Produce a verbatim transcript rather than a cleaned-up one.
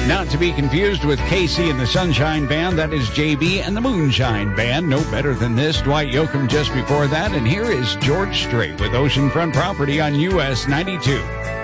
Not to be confused with K C and the Sunshine Band. That is J B and the Moonshine Band. No better than this. Dwight Yoakam just before that. And here is George Strait with Oceanfront Property on U S ninety-two.